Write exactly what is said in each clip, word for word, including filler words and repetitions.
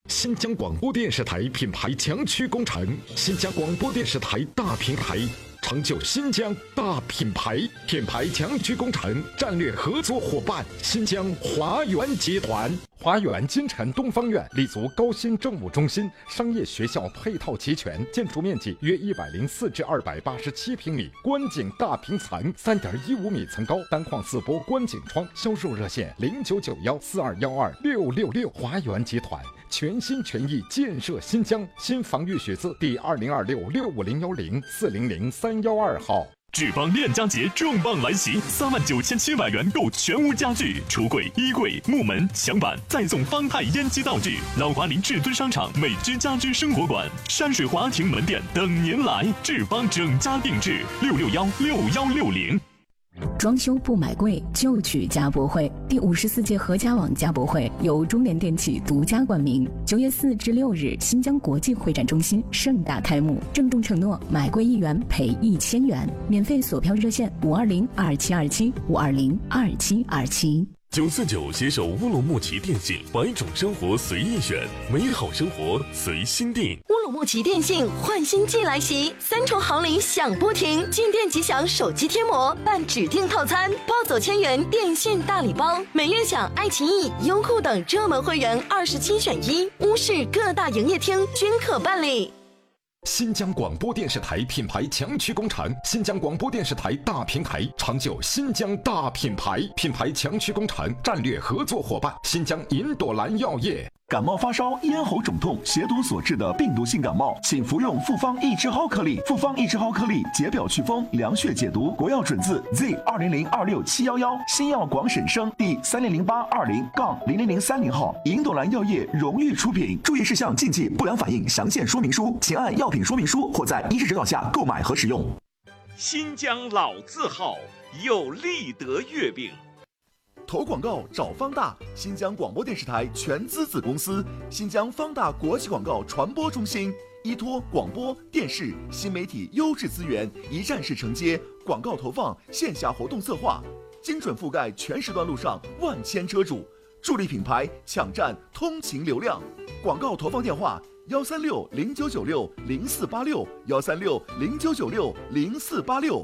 新疆广播电视台品牌强驱工程，新疆广播电视台大平台，成就新疆大品牌。品牌强驱工程战略合作伙伴：新疆华源集团。华源金城东方院立足高新政务中心，商业学校配套齐全，建筑面积约一百零四至二百八十七平米，观景大平层，三点一五米层高，单框四波观景窗。销售热线零九九幺四二幺二六六六。华源集团全心全意建设新疆，新防御许字第二零二六六五零幺零四零零三幺二号。 志邦恋家节重磅来袭，三万九千七百元购全屋家具，橱柜、衣柜、木门、墙板，再送方太烟机道具。老华林至尊商场美居家居生活馆、山水华庭门店等您来。志邦整家定制六六幺六幺六零。 装修不买贵，就去家博会。第五十四届合家网家博会由中联电器独家冠名。九月四至六日，新疆国际会展中心盛大开幕，郑重承诺买贵一元赔一千元。免费索票热线五二零二七二七五二零二七二七。 九四九携手乌鲁木齐电信，百种生活随意选，美好生活随心定。 乌鲁木齐电信换新季来袭，三重好礼享不停，进店即享手机贴膜，办指定套餐，包走千元电信大礼包，每月享爱奇艺、优酷等热门会员二十七选一，乌市各大营业厅均可办理。 新疆广播电视台品牌强驱工程，新疆广播电视台大平台，成就新疆大品牌。品牌强驱工程战略合作伙伴：新疆银朵兰药业。 感冒发烧、咽喉肿痛、血毒所致的病毒性感冒，请服用复方益智蒿颗粒。复方益智蒿颗粒解表祛风、凉血解毒，国药准字 Z 二零零二六七幺幺，新药广审生第三零零八二零杠零零零三零号，银朵兰药业荣誉出品。注意事项、禁忌、不良反应详见说明书，请按药品说明书或在医师指导下购买和使用。 新疆老字号有立德月饼。 投广告找方大，新疆广播电视台全资子公司，新疆方大国际广告传播中心，依托广播电视新媒体优质资源，一站式承接广告投放、线下活动策划，精准覆盖全时段路上万千车主，助力品牌抢占通勤流量。广告投放电话：幺三六零九九六零四八六，幺三六零九九六零四八六。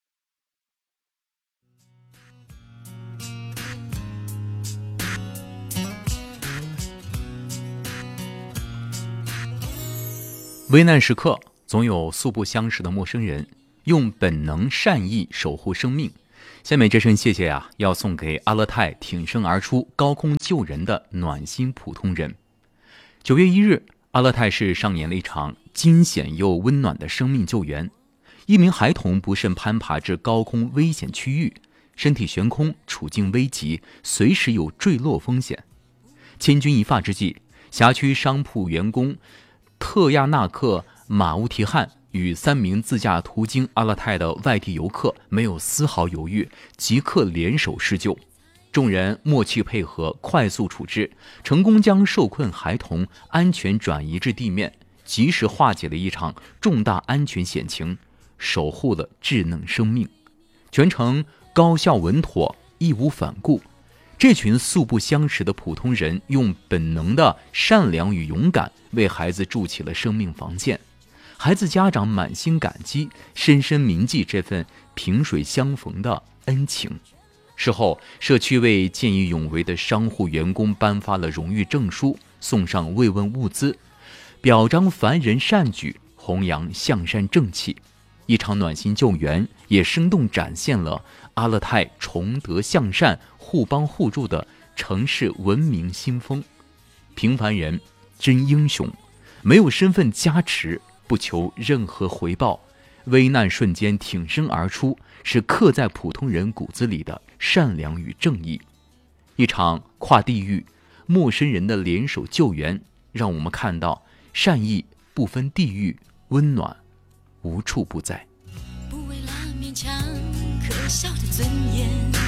危难时刻，总有素不相识的陌生人，用本能善意守护生命。下面这声谢谢呀、啊，要送给阿勒泰挺身而出、高空救人的暖心普通人。九月一日，阿勒泰市上演了一场惊险又温暖的生命救援。一名孩童不慎攀爬至高空危险区域，身体悬空，处境危急，随时有坠落风险。千钧一发之际，辖区商铺员工特亚纳克马乌提汉与三名自驾途经阿勒泰的外地游客没有丝毫犹豫，即刻联手施救。众人默契配合，快速处置，成功将受困孩童安全转移至地面，及时化解了一场重大安全险情，守护了稚嫩生命。全程高效稳妥，义无反顾。这群素不相识的普通人用本能的善良与勇敢为孩子筑起了生命防线，孩子家长满心感激，深深铭记这份萍水相逢的恩情。事后，社区为见义勇为的商户员工颁发了荣誉证书，送上慰问物资，表彰凡人善举，弘扬向善正气。一场暖心救援也生动展现了阿勒泰崇德向善、互帮互助的城市文明新风。平凡人真英雄，没有身份加持，不求任何回报，危难瞬间挺身而出，是刻在普通人骨子里的善良与正义。一场跨地域、陌生人的联手救援，让我们看到善意不分地域，温暖无处不在。 不为了勉强可笑的尊严。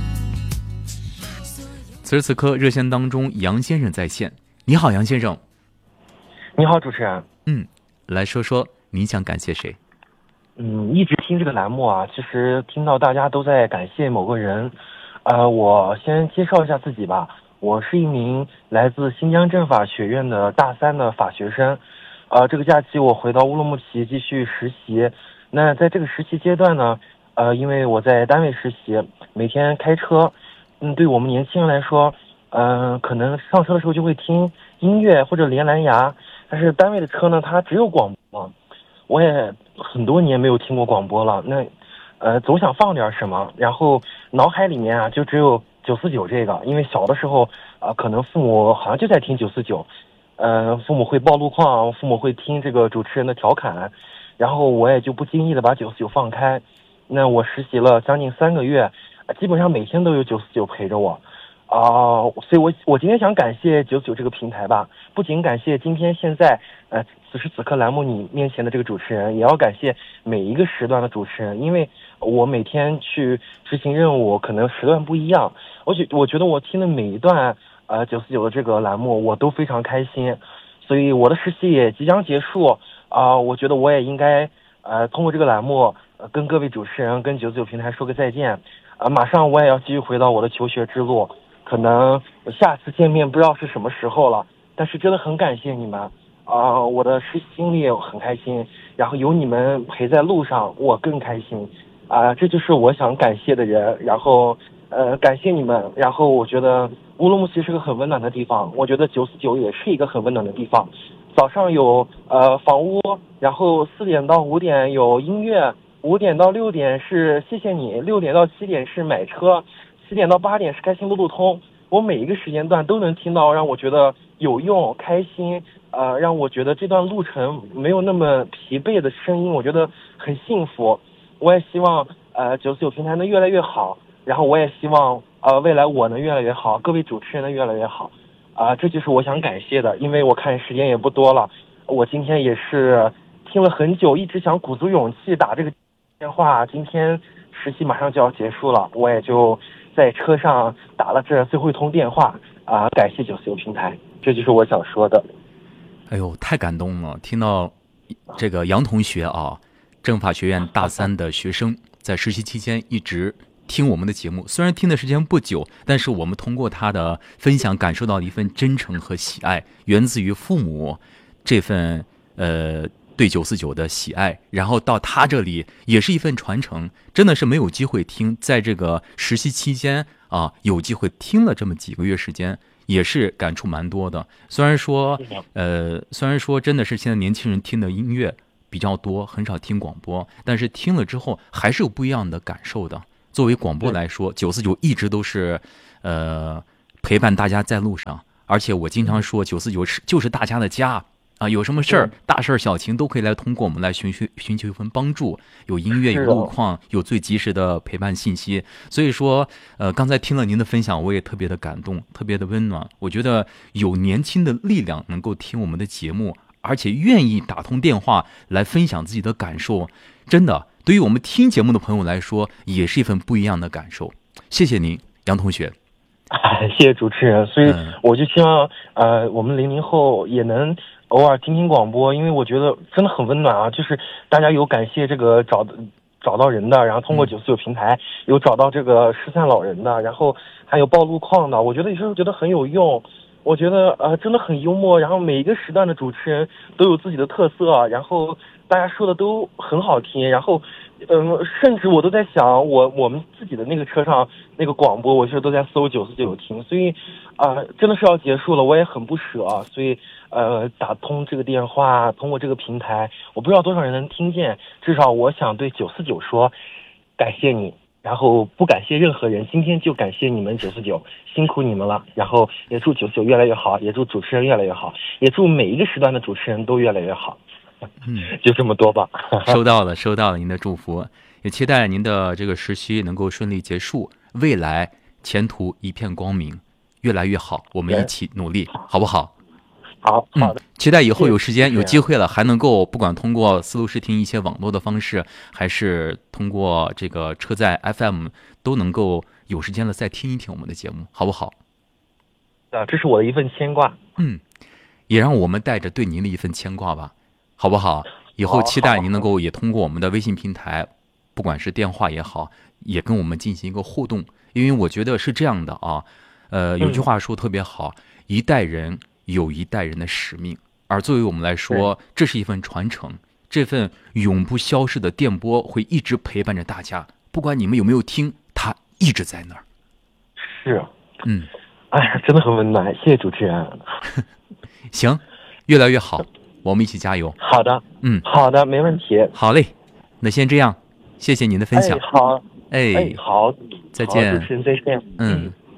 此时此刻，热线当中，杨先生在线。你好，杨先生。 你好，主持人。 嗯，来说说您想感谢谁？ 嗯，一直听这个栏目啊，其实听到大家都在感谢某个人，呃，我先介绍一下自己吧。 我是一名来自新疆政法学院的大三的法学生。呃，这个假期我回到乌鲁木齐继续实习。那在这个实习阶段呢，呃，因为我在单位实习，每天开车，嗯，对我们年轻人来说，嗯、呃，可能上车的时候就会听音乐或者连蓝牙，但是单位的车呢，它只有广播。我也很多年没有听过广播了，那呃总想放点什么，然后脑海里面啊就只有九四九这个，因为小的时候啊、呃、可能父母好像就在听九四九，呃父母会报路况，父母会听这个主持人的调侃，然后我也就不经意的把九四九放开。那我实习了将近三个月，基本上每天都有九四九陪着我。啊、呃，所以我我今天想感谢九四九这个平台吧，不仅感谢今天现在呃此时此刻栏目你面前的这个主持人，也要感谢每一个时段的主持人，因为我每天去执行任务，可能时段不一样，我觉我觉得我听的每一段呃九四九的这个栏目，我都非常开心，所以我的实习也即将结束啊、呃，我觉得我也应该呃通过这个栏目呃跟各位主持人跟九四九平台说个再见，啊、呃，马上我也要继续回到我的求学之路。可能下次见面不知道是什么时候了，但是真的很感谢你们啊、呃！我的实习经历很开心，然后有你们陪在路上，我更开心啊、呃！这就是我想感谢的人，然后呃感谢你们，然后我觉得乌鲁木齐是个很温暖的地方，我觉得九四九也是一个很温暖的地方。早上有呃房屋，然后四点到五点有音乐，五点到六点是谢谢你，六点到七点是买车。七点到八点是开心路路通，我每一个时间段都能听到让我觉得有用、开心，呃，让我觉得这段路程没有那么疲惫的声音，我觉得很幸福。我也希望呃九四九平台能越来越好，然后我也希望呃未来我能越来越好，各位主持人能越来越好，啊、呃，这就是我想感谢的，因为我看时间也不多了，我今天也是听了很久，一直想鼓足勇气打这个电话，今天实习马上就要结束了，我也就在车上打了这最后一通电话啊、呃！感谢九四九平台，这就是我想说的。 哎呦，太感动了！听到这个杨同学啊，政法学院大三的学生，在实习期间一直听我们的节目，虽然听的时间不久，但是我们通过他的分享，感受到了一份真诚和喜爱，源自于父母这份呃。对九四九的喜爱，然后到他这里也是一份传承，真的是没有机会听，在这个实习期间啊，有机会听了这么几个月时间，也是感触蛮多的。虽然说，呃，虽然说真的是现在年轻人听的音乐比较多，很少听广播，但是听了之后还是有不一样的感受的。作为广播来说，九四九一直都是呃陪伴大家在路上，而且我经常说，九四九是就是大家的家。啊，有什么事儿，大事儿、小情都可以来通过我们来寻求寻求一份帮助。有音乐，有路况，有最及时的陪伴信息。所以说，呃，刚才听了您的分享，我也特别的感动，特别的温暖。我觉得有年轻的力量能够听我们的节目，而且愿意打通电话来分享自己的感受，真的对于我们听节目的朋友来说，也是一份不一样的感受。谢谢您，杨同学。 谢谢主持人。所以我就希望，呃，我们零零后也能偶尔听听广播，因为我觉得真的很温暖啊！就是大家有感谢这个找找到人的，然后通过九四九平台有找到这个失散老人的，然后还有报路况的，我觉得有时候觉得很有用。我觉得呃真的很幽默，然后每一个时段的主持人都有自己的特色，然后大家说的都很好听，然后嗯、呃，甚至我都在想，我我们自己的那个车上那个广播，我其实都在搜九四九听，所以啊、呃、真的是要结束了，我也很不舍，所以呃打通这个电话，通过这个平台，我不知道多少人能听见，至少我想对九四九说，感谢你。然后不感谢任何人，今天就感谢你们九四九，辛苦你们了。然后也祝九四九越来越好，也祝主持人越来越好，也祝每一个时段的主持人都越来越好。嗯，就这么多吧。 收到了，收到了您的祝福，也期待您的这个实习能够顺利结束，未来前途一片光明，越来越好。我们一起努力，好不好？ 好，好的、 嗯。期待以后有时间、有机会了，还能够不管通过思路视听一些网络的方式，还是通过这个车载 F M， 都能够有时间了再听一听我们的节目，好不好？ 啊，这是我的一份牵挂。 嗯，也让我们带着对您的一份牵挂吧，好不好？以后期待您能够也通过我们的微信平台，不管是电话也好，也跟我们进行一个互动，因为我觉得是这样的啊。 呃，有句话说特别好，嗯、一代人有一代人的使命，而作为我们来说，这是一份传承，这份永不消逝的电波会一直陪伴着大家，不管你们有没有听，它一直在那儿。 是， 嗯， 哎呀，真的很温暖，谢谢主持人。 行，越来越好，我们一起加油。 好的， 嗯， 好的，没问题。 好嘞，那先这样，谢谢您的分享。 哎、好， 哎， 哎，好， 再见。 主持人再见。 嗯。